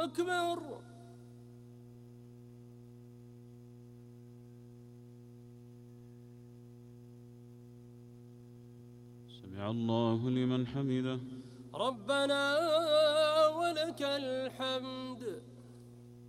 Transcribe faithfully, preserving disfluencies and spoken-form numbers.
أكبر. سمع الله لمن حمده. ربنا ولك الحمد.